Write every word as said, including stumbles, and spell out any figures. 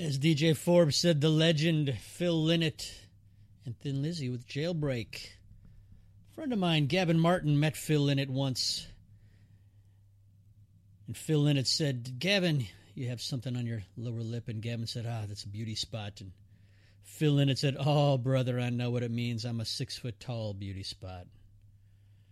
As D J Forbes said, the legend Phil Lynott and Thin Lizzy with Jailbreak. A friend of mine, Gavin Martin, met Phil Lynott once. And Phil Lynott said, Gavin, you have something on your lower lip. And Gavin said, ah, that's a beauty spot. And Phil Lynott said, oh, brother, I know what it means. I'm a six-foot-tall beauty spot.